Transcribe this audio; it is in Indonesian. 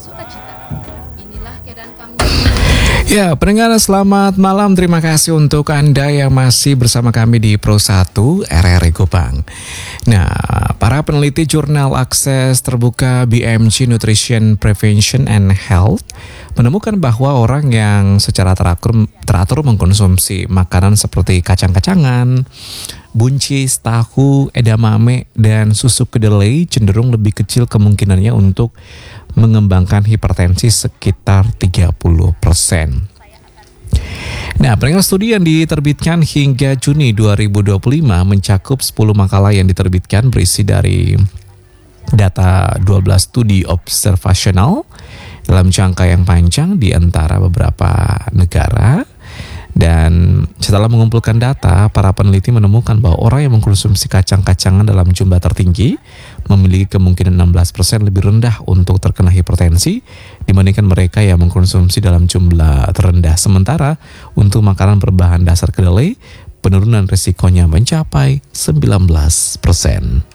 sukacita. Inilah keadaan kami. Ya, pendengar selamat malam. Terima kasih untuk Anda yang masih bersama kami di Pro 1 RRI Kupang. Nah, para peneliti jurnal akses terbuka BMG Nutrition Prevention and Health menemukan bahwa orang yang secara teratur mengkonsumsi makanan seperti kacang-kacangan, buncis, tahu, edamame, dan susu kedelai cenderung lebih kecil kemungkinannya untuk mengembangkan hipertensi sekitar 30%. Nah, pendengar, studi yang diterbitkan hingga Juni 2025 mencakup 10 makalah yang diterbitkan berisi dari data 12 studi observasional dalam jangka yang panjang di antara beberapa negara. Dan setelah mengumpulkan data, para peneliti menemukan bahwa orang yang mengkonsumsi kacang-kacangan dalam jumlah tertinggi memiliki kemungkinan 16% lebih rendah untuk terkena hipertensi dibandingkan mereka yang mengkonsumsi dalam jumlah terendah. Sementara untuk makanan berbahan dasar kedelai, penurunan risikonya mencapai 19%.